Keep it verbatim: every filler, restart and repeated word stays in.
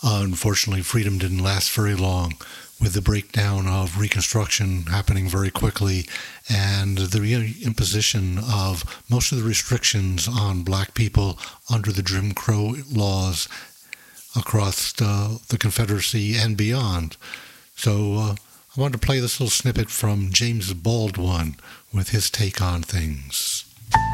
Uh, unfortunately, freedom didn't last very long, with the breakdown of Reconstruction happening very quickly and the imposition of most of the restrictions on black people under the Jim Crow laws across the, the Confederacy and beyond. So uh, I wanted to play this little snippet from James Baldwin with his take on things.